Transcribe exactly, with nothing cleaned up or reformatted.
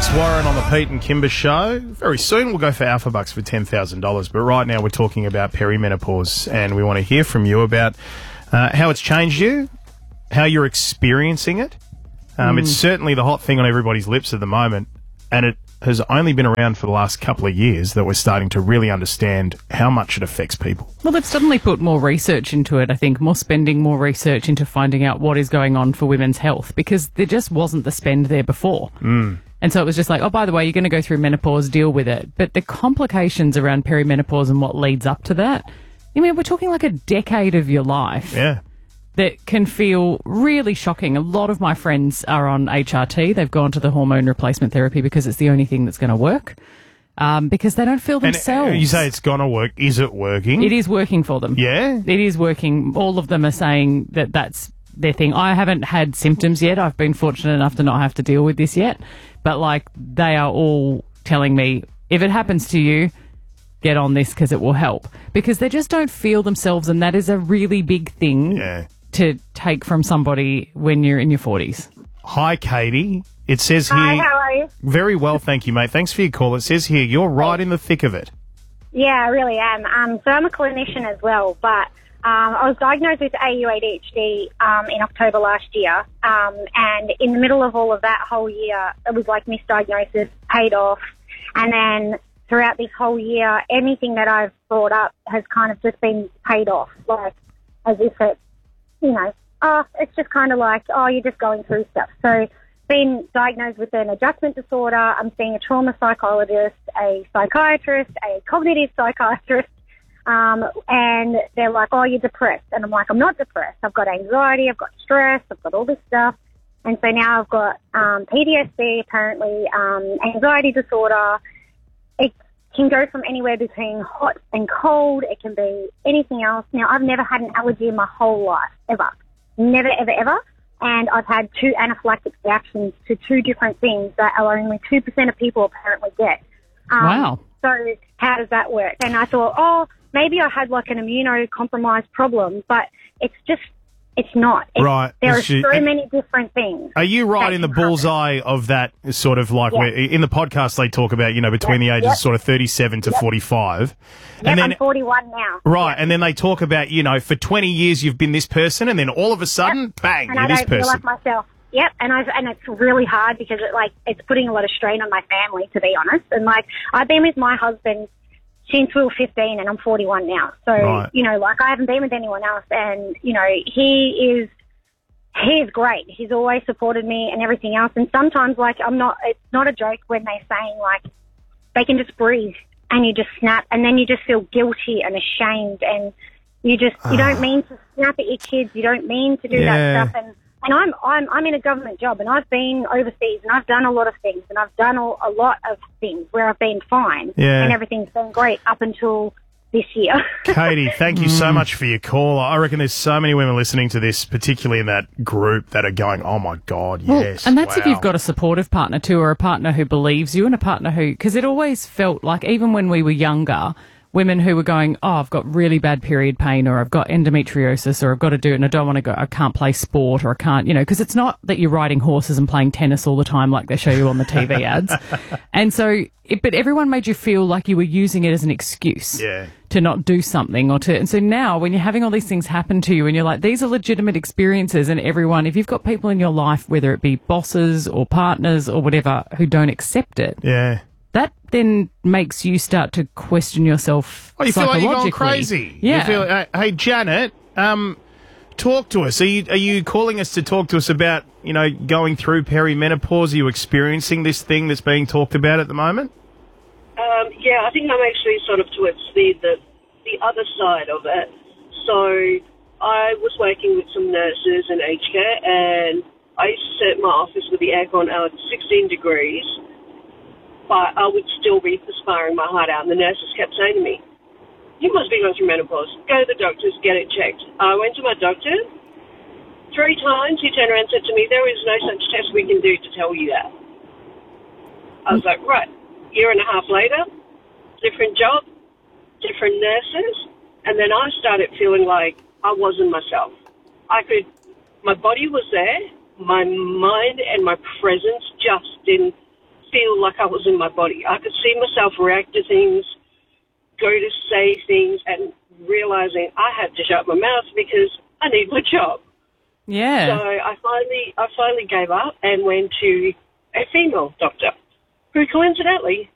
Alex Warren on the Pete and Kimber Show. Very soon we'll go for Alpha Bucks for ten thousand dollars, but right now we're talking about perimenopause, and we want to hear from you about uh, how it's changed you, how you're experiencing it. Um, mm. It's certainly the hot thing on everybody's lips at the moment, and it has only been around for the last couple of years that we're starting to really understand how much it affects people. Well, they've suddenly put more research into it, I think, more spending, more research into finding out what is going on for women's health, because there just wasn't the spend there before. Mm. And so it was just like, oh, by the way, you're going to go through menopause, deal with it. But the complications around perimenopause and what leads up to that, I mean, we're talking like a decade of your life. Yeah. That can feel really shocking. A lot of my friends are on H R T. They've gone to the hormone replacement therapy because it's the only thing that's going to work, um, because they don't feel themselves. And you say it's going to work. Is it working? It is working for them. Yeah? It is working. All of them are saying that that's their thing. I haven't had symptoms yet. I've been fortunate enough to not have to deal with this yet. But, like, they are all telling me, if it happens to you, get on this because it will help. Because they just don't feel themselves, and that is a really big thing. Yeah. To take from somebody when you're in your forties. Hi, Katie. It says here... Hi, how are you? Very well, thank you, mate. Thanks for your call. It says here you're right in the thick of it. Yeah, I really am. Um, so I'm a clinician as well, but um, I was diagnosed with A U A D H D um, in October last year, um, and in the middle of all of that whole year, it was like misdiagnosis, paid off, and then throughout this whole year, anything that I've brought up has kind of just been paid off, like as if it you know, oh, it's just kind of like, oh, you're just going through stuff. So been diagnosed with an adjustment disorder. I'm seeing a trauma psychologist, a psychiatrist, a cognitive psychiatrist, um, and they're like, oh, you're depressed. And I'm like, I'm not depressed. I've got anxiety, I've got stress, I've got all this stuff. And so now I've got um, P T S D, apparently, um, anxiety disorder. It can go from anywhere between hot and cold. It can be anything else. Now, I've never had an allergy in my whole life, ever. Never, ever, ever. And I've had two anaphylactic reactions to two different things that only two percent of people apparently get. Um, wow. So how does that work? And I thought, oh, maybe I had like an immunocompromised problem, but it's just, it's not. It's, right. There are she, so many different things. Are you right in the bullseye happen. of that sort of like, yeah. where, in the podcast they talk about, you know, between yep. the ages yep. of sort of thirty-seven to yep. forty-five. Yep, and then, I'm forty-one now. Right, yep. and then they talk about, you know, for twenty years you've been this person, and then all of a sudden, yep. bang, and you're I this don't person. feel like myself. Yep, and I've and it's really hard because it like it's putting a lot of strain on my family, to be honest. And like I've been with my husband since we were fifteen, and I'm forty-one now. So right. you know, like I haven't been with anyone else, and you know, he is he is great. He's always supported me and everything else. And sometimes, like I'm not, it's not a joke when they're saying like they can just breathe and you just snap, and then you just feel guilty and ashamed, and you just you don't mean to snap at your kids, you don't mean to do yeah. that stuff, and. And I'm I'm I'm in a government job, and I've been overseas, and I've done a lot of things, and I've done all, a lot of things where I've been fine, yeah. and everything's been great up until this year. Katie, thank you so much for your call. I reckon there's so many women listening to this, particularly in that group, that are going, oh my God, well, yes. And that's wow. if you've got a supportive partner too, or a partner who believes you, and a partner who, because it always felt like, even when we were younger, women who were going, oh, I've got really bad period pain, or I've got endometriosis, or I've got to do it and I don't want to go, I can't play sport, or I can't, you know, because it's not that you're riding horses and playing tennis all the time like they show you on the T V ads. And so, it, but everyone made you feel like you were using it as an excuse yeah. to not do something, or to, and so now when you're having all these things happen to you and you're like, these are legitimate experiences, and everyone, if you've got people in your life, whether it be bosses or partners or whatever, who don't accept it. Yeah. That then makes you start to question yourself. Oh, you feel like you're going psychologically. crazy. Yeah. You feel, uh, hey, Janet, um, talk to us. Are you are you calling us to talk to us about, you know, going through perimenopause? Are you experiencing this thing that's being talked about at the moment? Um, yeah, I think I'm actually sort of towards the, the the other side of it. So I was working with some nurses in aged care, and I used to sit in my office with the aircon out at sixteen degrees. But I would still be perspiring my heart out, and the nurses kept saying to me, you must be going through menopause. Go to the doctors, get it checked. I went to my doctor. Three times he turned around and said to me, there is no such test we can do to tell you that. I was like, right. Year and a half later, different job, different nurses, and then I started feeling like I wasn't myself. I could, my body was there, my mind and my presence just didn't feel like I was in my body. I could see myself react to things, go to say things, and realizing I had to shut my mouth because I need my job. Yeah. So I finally, I finally gave up and went to a female doctor who coincidentally